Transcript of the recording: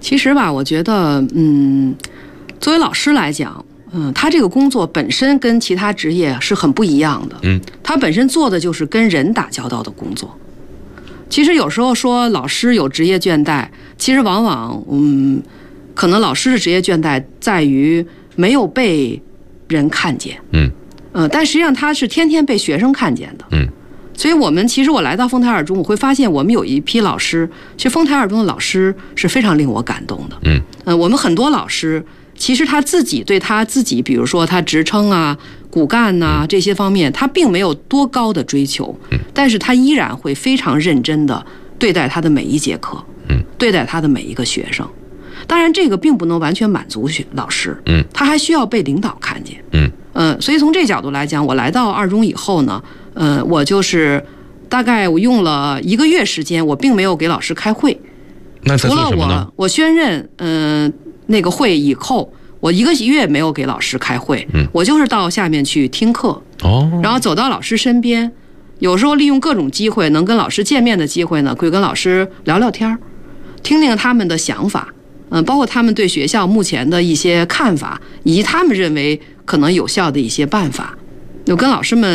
其实吧，我觉得，作为老师来讲，他这个工作本身跟其他职业是很不一样的。他本身做的就是跟人打交道的工作。其实有时候说老师有职业倦怠，其实往往，可能老师的职业倦怠在于没有被人看见。但实际上他是天天被学生看见的。所以其实我来到丰台二中，我会发现我们有一批老师，其实丰台二中的老师是非常令我感动的。我们很多老师，其实他自己对他自己，比如说他职称啊、骨干呐这些方面，他并没有多高的追求，但是他依然会非常认真的对待他的每一节课，对待他的每一个学生。当然，这个并不能完全满足老师，他还需要被领导看见。所以从这角度来讲，我来到二中以后呢，我就是大概我用了1个月时间，我并没有给老师开会。 那除了我宣任那个会以后，我1个月没有给老师开会，我就是到下面去听课，然后走到老师身边，有时候利用各种机会能跟老师见面的机会呢，会跟老师聊聊天，听听他们的想法，包括他们对学校目前的一些看法，以及他们认为可能有效的一些办法，就跟老师们